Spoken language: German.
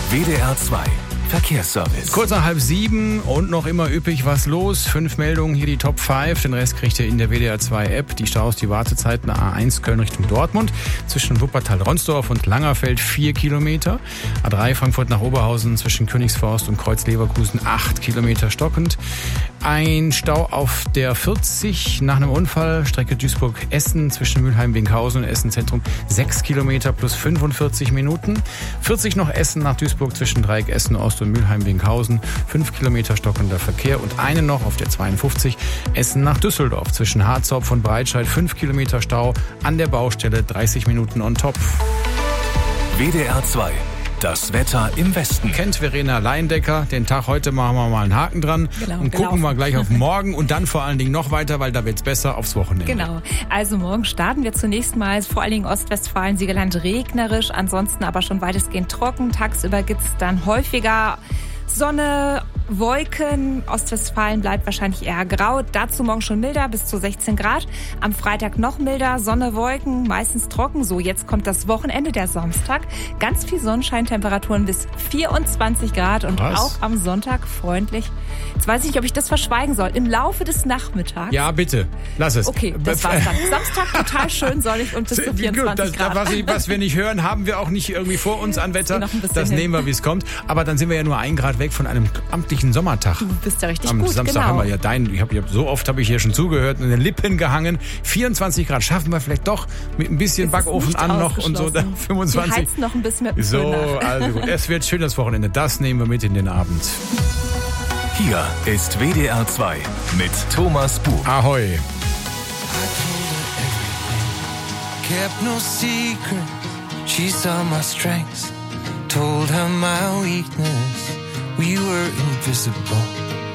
WDR 2 Verkehrsservice. Kurz nach 6:30 und noch immer üppig was los. 5 Meldungen, hier die Top 5. Den Rest kriegt ihr in der WDR 2 App. Die Staus, die Wartezeiten A1 Köln Richtung Dortmund. Zwischen Wuppertal-Ronsdorf und Langerfeld 4 Kilometer. A3 Frankfurt nach Oberhausen zwischen Königsforst und Kreuz-Leverkusen 8 Kilometer stockend. Ein Stau auf der 40 nach einem Unfall. Strecke Duisburg-Essen zwischen Mülheim-Winkhausen und Essen-Zentrum 6 Kilometer plus 45 Minuten. 40 noch Essen nach Duisburg zwischen Dreieck Essen-Ost und Mülheim-Winkhausen 5 Kilometer stockender Verkehr. Und eine noch auf der 52 Essen nach Düsseldorf zwischen Harzopf und Breitscheid 5 Kilometer Stau. An der Baustelle 30 Minuten on top. WDR 2. Das Wetter im Westen. Kennt Verena Leindecker. Den Tag heute machen wir mal einen Haken dran und gucken wir gleich auf morgen und dann vor allen Dingen noch weiter, weil da wird's besser, aufs Wochenende. Genau. Also morgen starten wir zunächst mal vor allen Dingen Ostwestfalen, Siegerland regnerisch, ansonsten aber schon weitestgehend trocken. Tagsüber gibt's dann häufiger Sonne, Wolken. Ostwestfalen bleibt wahrscheinlich eher grau. Dazu morgen schon milder, bis zu 16 Grad. Am Freitag noch milder, Sonne, Wolken, meistens trocken. So, jetzt kommt das Wochenende, der Samstag. Ganz viel Sonnenschein, Temperaturen bis 24 Grad und auch am Sonntag freundlich. Jetzt weiß ich nicht, ob ich das verschweigen soll. Im Laufe des Nachmittags. Ja, bitte. Lass es. Okay, das war's dann. Samstag total schön sonnig und bis zu 24 Grad. Was wir nicht hören, haben wir auch nicht irgendwie vor uns an Wetter. Das nehmen wir, wie es kommt. Aber dann sind wir ja nur 1 Grad weg von einem amtlichen Sommertag. Du bist ja richtig Am gut, Samstag haben wir ja so oft habe ich hier schon zugehört und in den Lippen gehangen. 24 Grad schaffen wir vielleicht doch mit ein bisschen Backofen an noch und so. 25. Wir heizen noch ein bisschen mit dem So, Föhn nach. also gut. Es wird schön das Wochenende. Das nehmen wir mit in den Abend. Hier ist WDR 2 mit Thomas Buch. Ahoi. Kept no secret, she saw my strengths, told her my weakness, we were invisible.